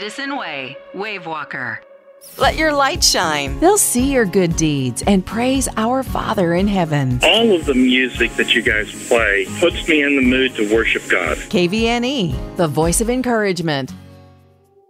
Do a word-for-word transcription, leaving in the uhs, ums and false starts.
Edison Way, Wave Walker. Let your light shine. They'll see your good deeds and praise our Father in heaven. All of the music that you guys play puts me in the mood to worship God. K V N E, the voice of encouragement.